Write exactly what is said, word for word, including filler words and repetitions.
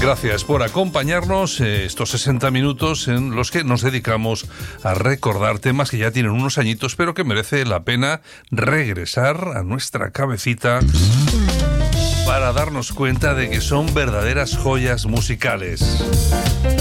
Gracias por acompañarnos eh, estos sesenta minutos en los que nos dedicamos a recordar temas que ya tienen unos añitos, pero que merece la pena regresar a nuestra cabecita para darnos cuenta de que son verdaderas joyas musicales.